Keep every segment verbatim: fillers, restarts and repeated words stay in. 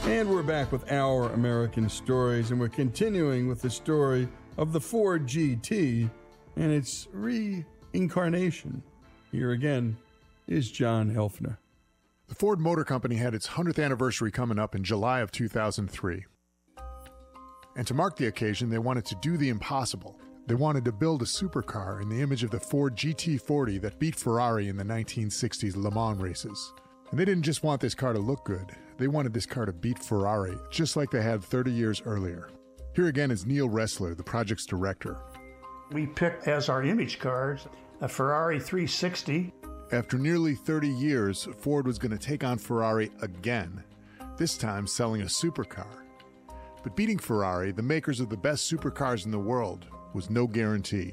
And we're back with Our American Stories, and we're continuing with the story of the Ford G T and its reincarnation. Here again is John Helfner. The Ford Motor Company had its hundredth anniversary coming up in July of two thousand three. And to mark the occasion, they wanted to do the impossible. They wanted to build a supercar in the image of the Ford G T forty that beat Ferrari in the nineteen sixties Le Mans races. And they didn't just want this car to look good. They wanted this car to beat Ferrari, just like they had thirty years earlier. Here again is Neil Ressler, the project's director. We picked as our image cars a Ferrari three sixty. After nearly thirty years, Ford was going to take on Ferrari again, this time selling a supercar. But beating Ferrari, the makers of the best supercars in the world, was no guarantee.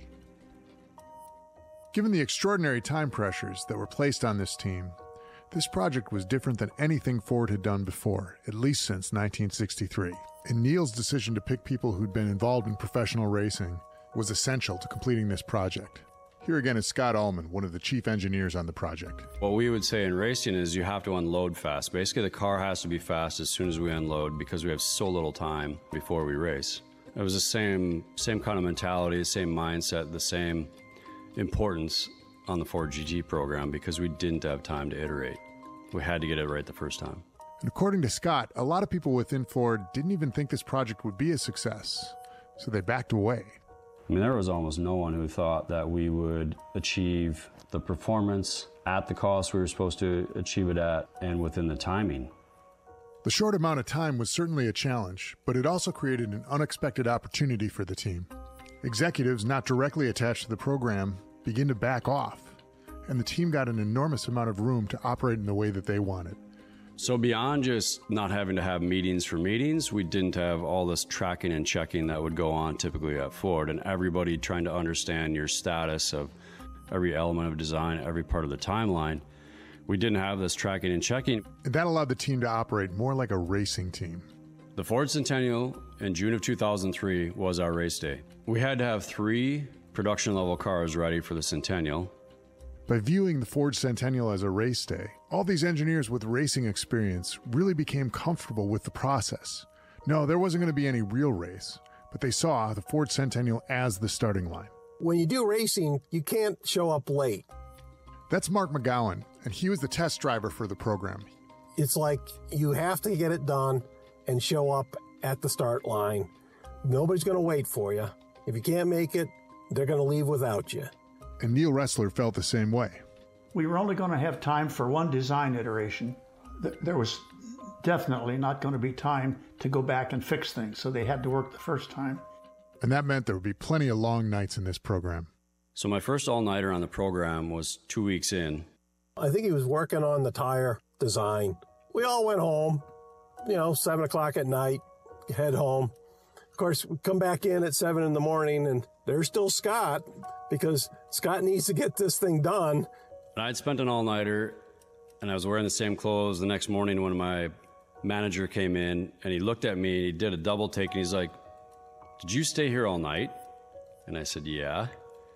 Given the extraordinary time pressures that were placed on this team, this project was different than anything Ford had done before, at least since nineteen sixty-three. And Neil's decision to pick people who'd been involved in professional racing was essential to completing this project. Here again is Scott Allman, one of the chief engineers on the project. What we would say in racing is you have to unload fast. Basically, the car has to be fast as soon as we unload because we have so little time before we race. It was the same, same kind of mentality, the same mindset, the same importance on the Ford G T program because we didn't have time to iterate. We had to get it right the first time. And according to Scott, a lot of people within Ford didn't even think this project would be a success, so they backed away. I mean, there was almost no one who thought that we would achieve the performance at the cost we were supposed to achieve it at and within the timing. The short amount of time was certainly a challenge, but it also created an unexpected opportunity for the team. Executives not directly attached to the program began to back off, and the team got an enormous amount of room to operate in the way that they wanted. So beyond just not having to have meetings for meetings, we didn't have all this tracking and checking that would go on typically at Ford, and everybody trying to understand your status of every element of design, every part of the timeline. We didn't have this tracking and checking. And that allowed the team to operate more like a racing team. The Ford Centennial in June of two thousand three was our race day. We had to have three production level cars ready for the Centennial. By viewing the Ford Centennial as a race day, all these engineers with racing experience really became comfortable with the process. No, there wasn't going to be any real race, but they saw the Ford Centennial as the starting line. When you do racing, you can't show up late. That's Mark McGowan, and he was the test driver for the program. It's like you have to get it done and show up at the start line. Nobody's going to wait for you. If you can't make it, they're going to leave without you. And Neil Ressler felt the same way. We were only going to have time for one design iteration. There was definitely not going to be time to go back and fix things, so they had to work the first time. And that meant there would be plenty of long nights in this program. So my first all-nighter on the program was two weeks in. I think he was working on the tire design. We all went home, you know, seven o'clock at night, head home. Of course, we come back in at seven in the morning, and there's still Scott, because Scott needs to get this thing done. And I'd spent an all-nighter, and I was wearing the same clothes the next morning when my manager came in, and he looked at me, he did a double take, and he's like, "Did you stay here all night?" And I said, "Yeah."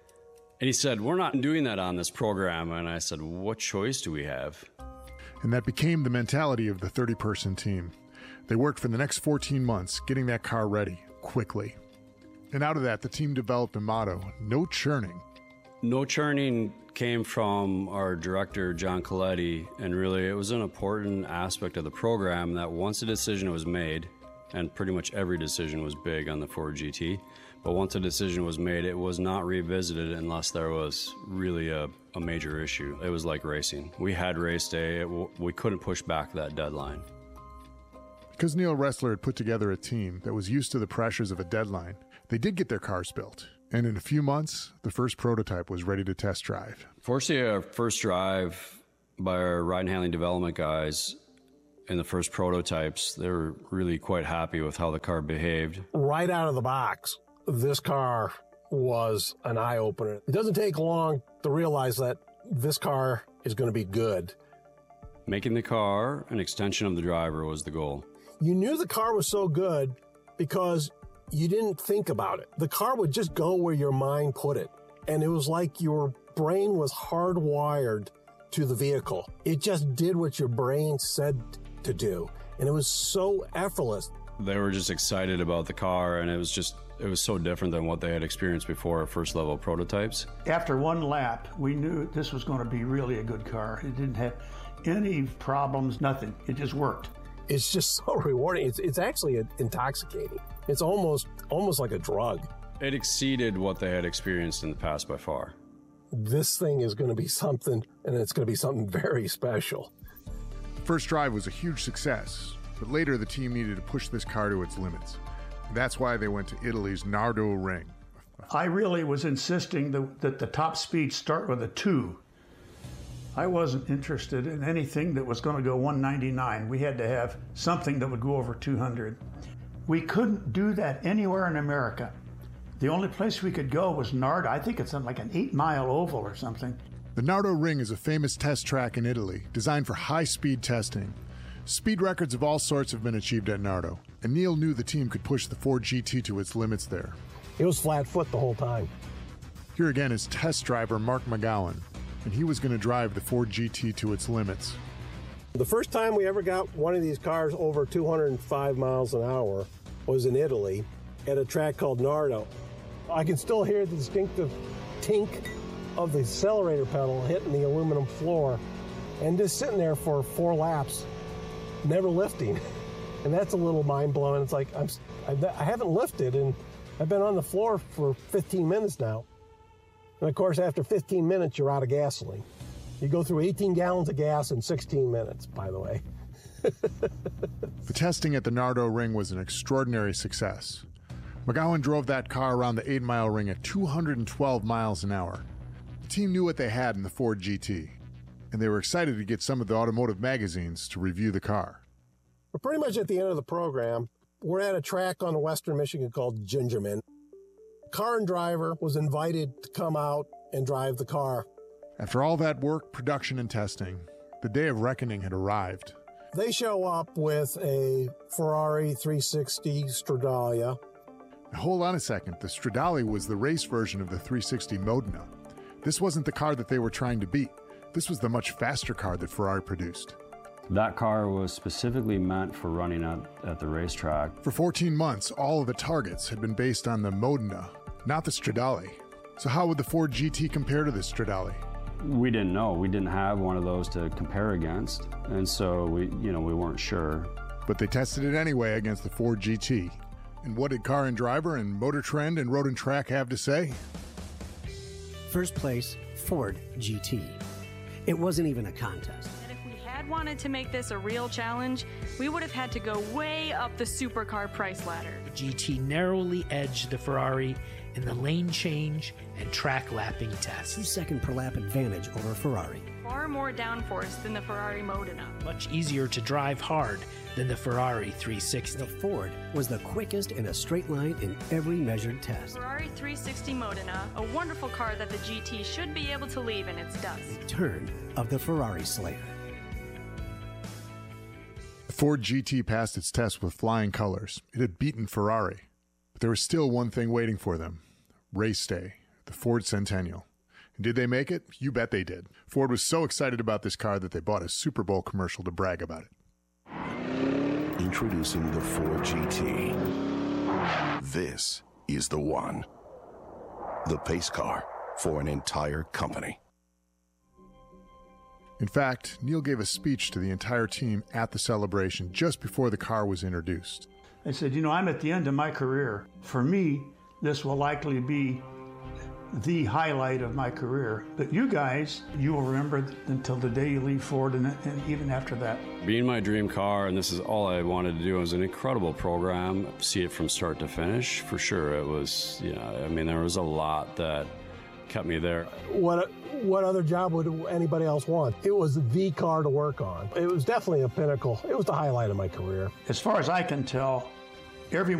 And he said, "We're not doing that on this program." And I said, "What choice do we have?" And that became the mentality of the thirty-person team. They worked for the next fourteen months, getting that car ready quickly. And out of that, the team developed a motto, no churning. No churning came from our director, John Coletti, and really it was an important aspect of the program that once a decision was made, and pretty much every decision was big on the Ford G T, but once a decision was made, it was not revisited unless there was really a, a major issue. It was like racing. We had race day. It, we couldn't push back that deadline. Because Neil Ressler had put together a team that was used to the pressures of a deadline, they did get their cars built. And in a few months, the first prototype was ready to test drive. Fortunately, our first drive by our ride and handling development guys in the first prototypes, they were really quite happy with how the car behaved. Right out of the box, this car was an eye-opener. It doesn't take long to realize that this car is going to be good. Making the car an extension of the driver was the goal. You knew the car was so good because you didn't think about it. The car would just go where your mind put it. And it was like your brain was hardwired to the vehicle. It just did what your brain said to do. and it was so effortless. They were just excited about the car, and it was just, it was so different than what they had experienced before, first level prototypes. After one lap, we knew this was going to be really a good car. It didn't have any problems, nothing. It just worked. It's just so rewarding. It's, it's actually intoxicating. It's almost, almost like a drug. It exceeded what they had experienced in the past by far. This thing is going to be something, and it's going to be something very special. The first drive was a huge success, but later the team needed to push this car to its limits. That's why they went to Italy's Nardo Ring. I really was insisting that, that the top speed start with a two. I wasn't interested in anything that was going to go one ninety-nine. We had to have something that would go over two hundred. We couldn't do that anywhere in America. The only place we could go was Nardo. I think it's on like an eight-mile oval or something. The Nardo Ring is a famous test track in Italy, designed for high-speed testing. Speed records of all sorts have been achieved at Nardo, and Neil knew the team could push the Ford G T to its limits there. It was flat foot the whole time. Here again is test driver Mark McGowan, and he was going to drive the Ford G T to its limits. The first time we ever got one of these cars over two hundred five miles an hour was in Italy at a track called Nardo. I can still hear the distinctive tink of the accelerator pedal hitting the aluminum floor and just sitting there for four laps, never lifting. And that's a little mind-blowing. It's like, I'm, I haven't lifted, and I've been on the floor for fifteen minutes now. And of course, after fifteen minutes, you're out of gasoline. You go through eighteen gallons of gas in sixteen minutes, by the way. The testing at the Nardo Ring was an extraordinary success. McGowan drove that car around the eight-mile ring at two hundred twelve miles an hour. The team knew what they had in the Ford G T, and they were excited to get some of the automotive magazines to review the car. We're pretty much at the end of the program. We're at a track on western Michigan called Gingerman. Car and driver was invited to come out and drive the car. After all that work, production, and testing, the day of reckoning had arrived. They show up with a Ferrari three sixty Stradale. Now, hold on a second. The Stradale was the race version of the three sixty Modena. This wasn't the car that they were trying to beat. This was the much faster car that Ferrari produced. That car was specifically meant for running at, at the racetrack. For fourteen months, all of the targets had been based on the Modena, not the Stradale. So how would the Ford G T compare to the Stradale? We didn't know. We didn't have one of those to compare against, and so we, you know, we weren't sure. But they tested it anyway against the Ford G T. And what did Car and Driver and Motor Trend and Road and Track have to say? First place, Ford G T. It wasn't even a contest. Wanted to make this a real challenge, we would have had to go way up the supercar price ladder. The G T narrowly edged the Ferrari in the lane change and track lapping test. Two second per lap advantage over Ferrari. Far more downforce than the Ferrari Modena. Much easier to drive hard than the Ferrari three sixty. The Ford was the quickest in a straight line in every measured test. Ferrari three sixty Modena, a wonderful car that the G T should be able to leave in its dust. Return of the Ferrari Slayer. The Ford G T passed its test with flying colors. It had beaten Ferrari. But there was still one thing waiting for them. Race day, the Ford Centennial. And did they make it? You bet they did. Ford was so excited about this car that they bought a Super Bowl commercial to brag about it. Introducing the Ford G T. This is the one. The pace car for an entire company. In fact, Neil gave a speech to the entire team at the celebration just before the car was introduced. I said, you know, I'm at the end of my career. For me, this will likely be the highlight of my career. But you guys, you will remember until the day you leave Ford and, and even after that. Being my dream car, and this is all I wanted to do, it was an incredible program. See it from start to finish, for sure. It was, you know, I mean, there was a lot that kept me there. What what other job would anybody else want? It was the car to work on. It was definitely a pinnacle. It was the highlight of my career. As far as I can tell, every